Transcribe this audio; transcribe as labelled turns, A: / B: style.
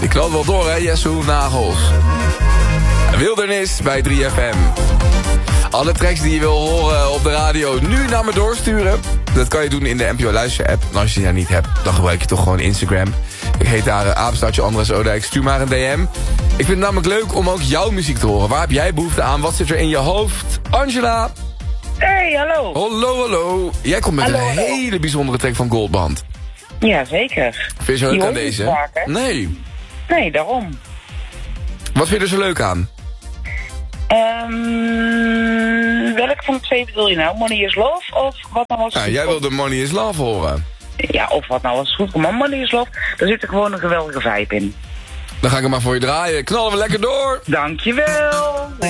A: Je knalt wel door, hè, Jesse Nagels. Wildernis bij 3FM. Alle tracks die je wil horen op de radio nu naar me doorsturen. Dat kan je doen in de NPO Luister-app. En als je die niet hebt, dan gebruik je toch gewoon Instagram. Ik heet daar apenstaartje Andres Odijk. Stuur maar een DM. Ik vind het namelijk leuk om ook jouw muziek te horen. Waar heb jij behoefte aan? Wat zit er in je hoofd? Angela.
B: Hey, hallo.
A: Hallo. Jij komt met een hele bijzondere track van Goldband.
B: Ja, zeker.
A: Vind je zo leuk aan deze?
B: Vaak, hè?
A: Nee,
B: daarom.
A: Wat vind je er zo leuk aan?
B: Welk van de twee bedoel je nou? Money is Love of wat nou was goed?
A: Jij wil de Money is Love horen.
B: Ja, of wat nou was goed. Maar Money is Love, daar zit er gewoon een geweldige vibe in.
A: Dan ga ik hem maar voor je draaien. Knallen we lekker door.
B: Dankjewel.